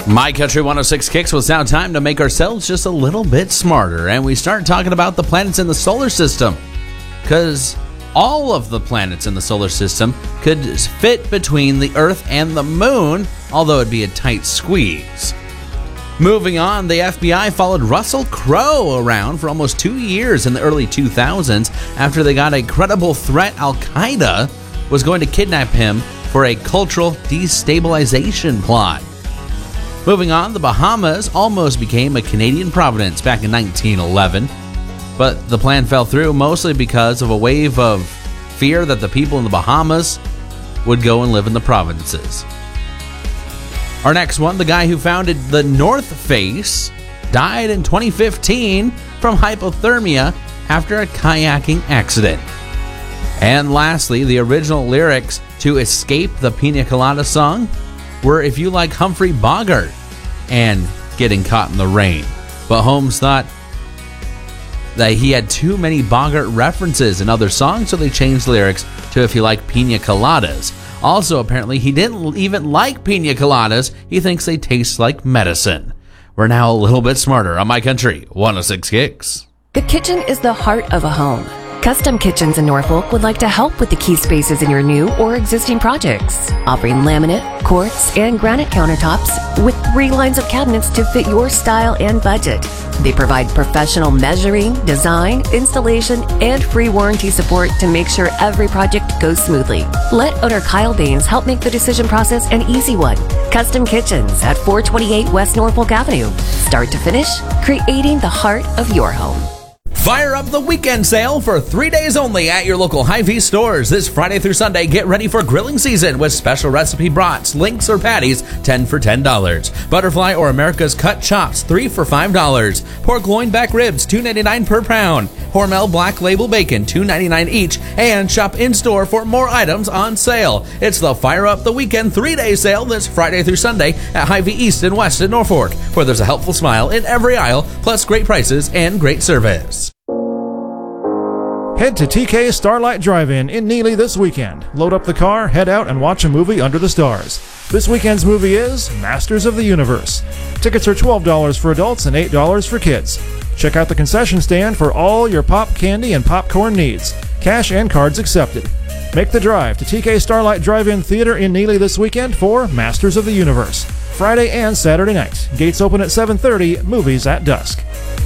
My Country 106 Kicks was now time to make ourselves just a little bit smarter, and we start talking about the planets in the solar system. Because all of the planets in the solar system could fit between the Earth and the Moon, although it'd be a tight squeeze. Moving on, the FBI followed Russell Crowe around for almost 2 years in the early 2000s after they got a credible threat Al-Qaeda was going to kidnap him for a cultural destabilization plot. Moving on, the Bahamas almost became a Canadian province back in 1911, but the plan fell through mostly because of a wave of fear that the people in the Bahamas would go and live in the provinces. Our next one, the guy who founded the North Face, died in 2015 from hypothermia after a kayaking accident. And lastly, the original lyrics to Escape the Pina Colada song were "If you like Humphrey Bogart" and "Getting Caught in the Rain." But Holmes thought that he had too many Bogart references in other songs, so they changed the lyrics to "If you like Pina Coladas." Also, apparently, he didn't even like pina coladas. He thinks they taste like medicine. We're now a little bit smarter on My Country 106 Kicks. The kitchen is the heart of a home. Custom Kitchens in Norfolk would like to help with the key spaces in your new or existing projects, offering laminate, quartz, and granite countertops with 3 lines of cabinets to fit your style and budget. They provide professional measuring, design, installation, and free warranty support to make sure every project goes smoothly. Let owner Kyle Baines help make the decision process an easy one. Custom Kitchens at 428 West Norfolk Avenue. Start to finish, creating the heart of your home. Fire up the weekend sale for 3 days only at your local Hy-Vee stores. This Friday through Sunday, get ready for grilling season with special recipe brats, links, or patties, 10 for $10. Butterfly or America's Cut Chops, 3 for $5. Pork loin back ribs, $2.99 per pound. Hormel Black Label Bacon, $2.99 each. And shop in-store for more items on sale. It's the Fire Up the Weekend 3-day sale this Friday through Sunday at Hy-Vee East and West in Norfolk, where there's a helpful smile in every aisle, plus great prices and great service. Head to TK Starlight Drive-In in Neely this weekend. Load up the car, head out, and watch a movie under the stars. This weekend's movie is Masters of the Universe. Tickets are $12 for adults and $8 for kids. Check out the concession stand for all your pop candy and popcorn needs. Cash and cards accepted. Make the drive to TK Starlight Drive-In Theater in Neely this weekend for Masters of the Universe. Friday and Saturday night. Gates open at 7:30, movies at dusk.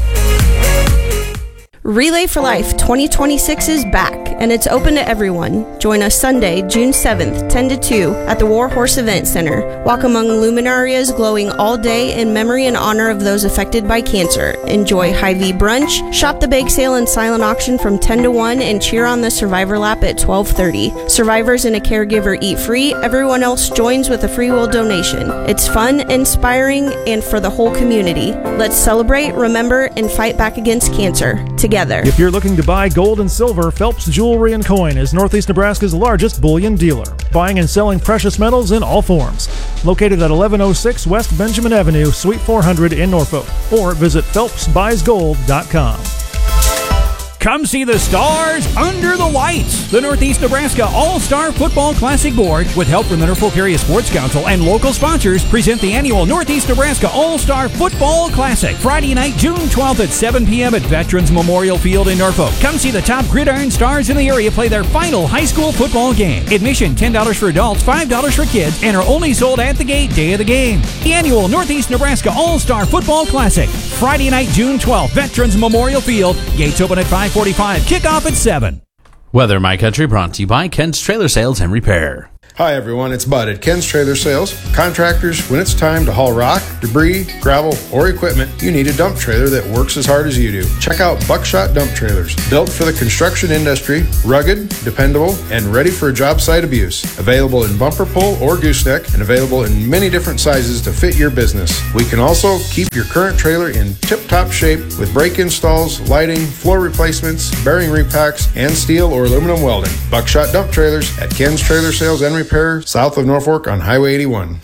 Relay for Life 2026 is back, and it's open to everyone. Join us Sunday, June 7th, 10 to 2, at the War Horse Event Center. Walk among luminarias glowing all day in memory and honor of those affected by cancer. Enjoy Hy-Vee brunch, shop the bake sale and silent auction from 10 to 1, and cheer on the Survivor Lap at 12:30. Survivors and a caregiver eat free. Everyone else joins with a free will donation. It's fun, inspiring, and for the whole community. Let's celebrate, remember, and fight back against cancer together. If you're looking to buy gold and silver, Phelps Jewelry & Coin is Northeast Nebraska's largest bullion dealer, buying and selling precious metals in all forms. Located at 1106 West Benjamin Avenue, Suite 400 in Norfolk, or visit phelpsbuysgold.com. Come see the stars under the lights. The Northeast Nebraska All-Star Football Classic Board, with help from the Norfolk Area Sports Council and local sponsors, present the annual Northeast Nebraska All-Star Football Classic, Friday night, June 12th at 7 p.m. at Veterans Memorial Field in Norfolk. Come see the top gridiron stars in the area play their final high school football game. Admission $10 for adults, $5 for kids, and are only sold at the gate day of the game. The annual Northeast Nebraska All-Star Football Classic, Friday night, June 12th, Veterans Memorial Field. Gates open at 5:45, kickoff at 7. Weather My Country brought to you by Ken's Trailer Sales and Repair. Hi everyone, it's Bud at Ken's Trailer Sales. Contractors, when it's time to haul rock, debris, gravel, or equipment, you need a dump trailer that works as hard as you do. Check out Buckshot Dump Trailers. Built for the construction industry, rugged, dependable, and ready for job site abuse. Available in bumper pull or gooseneck, and available in many different sizes to fit your business. We can also keep your current trailer in tip-top shape with brake installs, lighting, floor replacements, bearing repacks, and steel or aluminum welding. Buckshot Dump Trailers at Ken's Trailer Sales and Repair, south of Norfolk on Highway 81.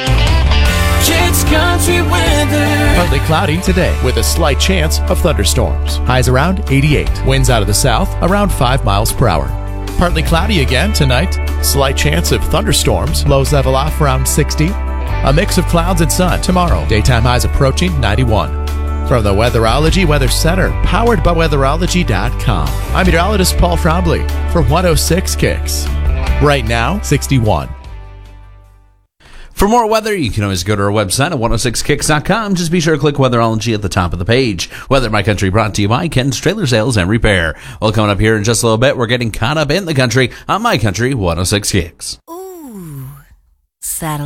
Kicks Country weather. Partly cloudy today with a slight chance of thunderstorms. Highs around 88. Winds out of the south around 5 miles per hour. Partly cloudy again tonight. Slight chance of thunderstorms. Lows level off around 60. A mix of clouds and sun tomorrow. Daytime highs approaching 91. From the Weatherology Weather Center, powered by weatherology.com. I'm meteorologist Paul Trombley for 106 Kicks. Right now, 61. For more weather, you can always go to our website at 106kicks.com. Just be sure to click Weatherology at the top of the page. Weather My Country brought to you by Ken's Trailer Sales and Repair. Well, coming up here in just a little bit, we're getting caught up in the country on My Country 106 Kicks. Ooh, satellite.